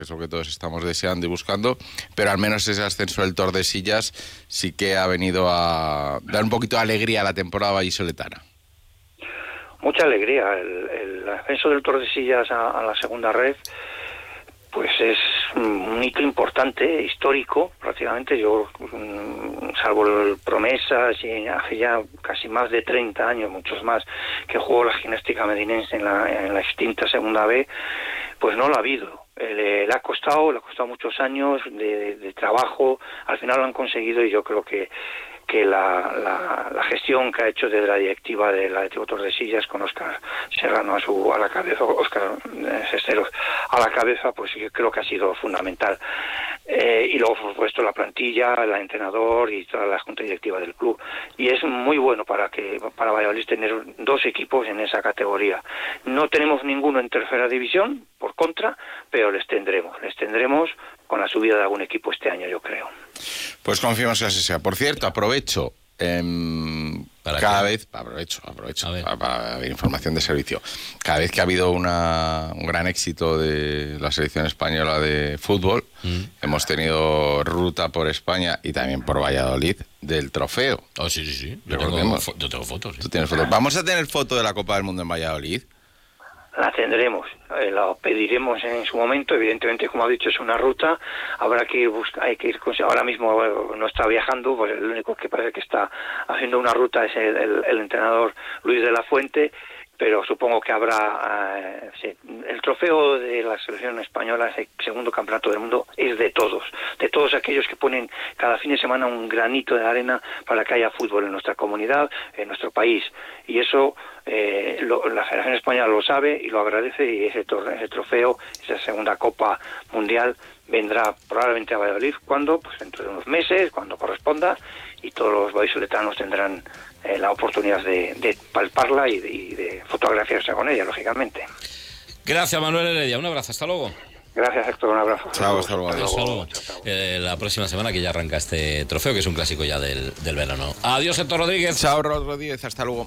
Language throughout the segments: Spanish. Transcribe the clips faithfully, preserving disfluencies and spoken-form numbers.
que es lo que todos estamos deseando y buscando, pero al menos ese ascenso del Tordesillas sí que ha venido a dar un poquito de alegría a la temporada vallisoletana. Mucha alegría. El, el ascenso del Tordesillas a, a la segunda red pues es un hito importante, histórico, prácticamente. Yo, salvo el Promesas, y hace ya casi más de treinta años, muchos más, que jugó la Gimnástica Medinense en la, en la extinta Segunda B, pues no lo ha habido. Le, le ha costado, le ha costado muchos años de, de, de trabajo, al final lo han conseguido, y yo creo que que la, la, la gestión que ha hecho desde la directiva del Atlético Tordesillas, con Óscar Serrano a su a la cabeza, Óscar Sesteros a la cabeza, pues yo creo que ha sido fundamental. Eh, y luego, por supuesto, la plantilla, el entrenador y toda la junta directiva del club. Y es muy bueno para que para Valladolid tener dos equipos en esa categoría. No tenemos ninguno en tercera división, por contra, pero les tendremos, les tendremos con la subida de algún equipo este año, yo creo. Pues confiamos que así sea. Por cierto, aprovecho, eh, cada qué? vez, aprovecho, aprovecho, para, para información de servicio. Cada vez que ha habido una, un gran éxito de la selección española de fútbol, mm. hemos tenido ruta por España y también por Valladolid del trofeo. Oh, sí, sí, sí. Yo tengo, fo- yo tengo fotos. Sí. ¿Tú tienes fotos? ¿Vamos a tener foto de la Copa del Mundo en Valladolid? La tendremos, eh, la pediremos en su momento. Evidentemente, como ha dicho, es una ruta, habrá que ir buscar, hay que ir, ahora mismo bueno, no está viajando, pues el único que parece que está haciendo una ruta es el, el, el entrenador Luis de la Fuente, pero supongo que habrá eh, sí. El trofeo de la selección española, ese segundo campeonato del mundo, es de todos, de todos aquellos que ponen cada fin de semana un granito de arena para que haya fútbol en nuestra comunidad, en nuestro país, y eso eh, lo, la Federación Española lo sabe y lo agradece, y ese, tor- ese trofeo, esa segunda Copa Mundial vendrá probablemente a Valladolid, cuando, pues dentro de unos meses, cuando corresponda, y todos los vallisoletanos tendrán eh, la oportunidad de, de palparla y de, y de fotografiarse con ella, lógicamente. Gracias, Manuel Heredia. Un abrazo, hasta luego. Gracias, Héctor, un abrazo. Chao, hasta luego. Hasta luego. Eh, la próxima semana que ya arranca este trofeo, que es un clásico ya del, del verano. Adiós, Héctor Rodríguez. Chao, Rodríguez, hasta luego.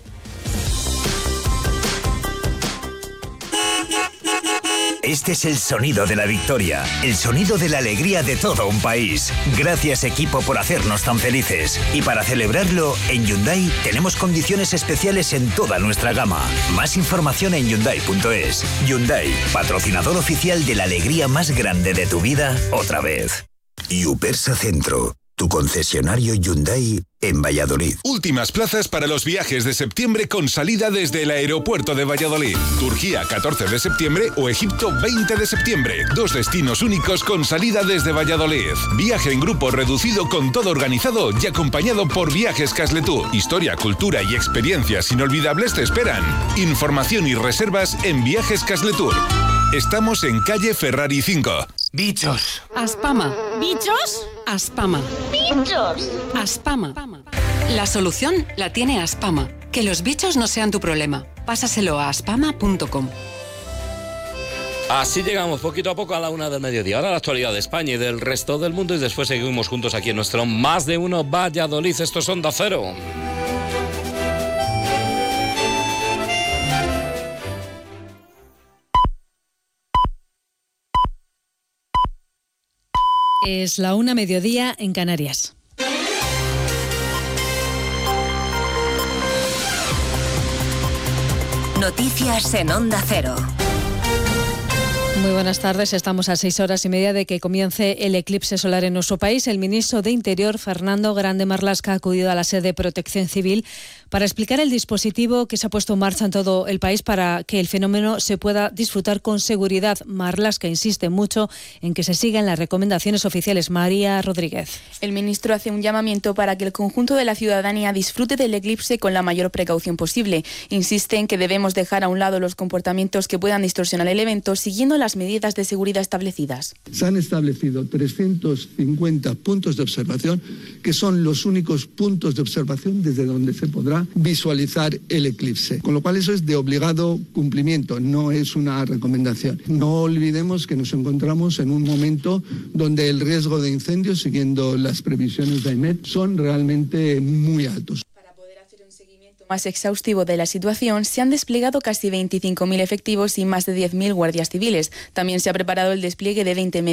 Este es el sonido de la victoria, el sonido de la alegría de todo un país. Gracias, equipo, por hacernos tan felices. Y para celebrarlo, en Hyundai tenemos condiciones especiales en toda nuestra gama. Más información en Hyundai punto es. Hyundai, patrocinador oficial de la alegría más grande de tu vida, otra vez. Yupersa Centro, tu concesionario Hyundai en Valladolid. Últimas plazas para los viajes de septiembre con salida desde el aeropuerto de Valladolid. Turquía catorce de septiembre o Egipto veinte de septiembre. Dos destinos únicos con salida desde Valladolid. Viaje en grupo reducido con todo organizado y acompañado por Viajes Casletur. Historia, cultura y experiencias inolvidables te esperan. Información y reservas en Viajes Casletur. Estamos en calle Ferrari cinco. Bichos. Aspama. ¿Bichos? Aspama. ¡Bichos! Aspama. La solución la tiene Aspama. Que los bichos no sean tu problema. Pásaselo a aspama punto com. Así llegamos poquito a poco a la una del mediodía. Ahora la actualidad de España y del resto del mundo, y después seguimos juntos aquí en nuestro Más de Uno Valladolid. Esto es Onda Cero. Es la una mediodía en Canarias. Noticias en Onda Cero. Muy buenas tardes. Estamos a seis horas y media de que comience el eclipse solar en nuestro país. El ministro de Interior, Fernando Grande Marlaska, ha acudido a la sede de Protección Civil para explicar el dispositivo que se ha puesto en marcha en todo el país para que el fenómeno se pueda disfrutar con seguridad. Marlaska insiste mucho en que se sigan las recomendaciones oficiales. María Rodríguez. El ministro hace un llamamiento para que el conjunto de la ciudadanía disfrute del eclipse con la mayor precaución posible. Insiste en que debemos dejar a un lado los comportamientos que puedan distorsionar el evento, siguiendo las medidas de seguridad establecidas. Se han establecido trescientos cincuenta puntos de observación, que son los únicos puntos de observación desde donde se podrá visualizar el eclipse, con lo cual eso es de obligado cumplimiento, no es una recomendación. No olvidemos que nos encontramos en un momento donde el riesgo de incendios, siguiendo las previsiones de AEMET, son realmente muy altos. Más exhaustivo de la situación, se han desplegado casi veinticinco mil efectivos y más de diez mil guardias civiles. También se ha preparado el despliegue de veinte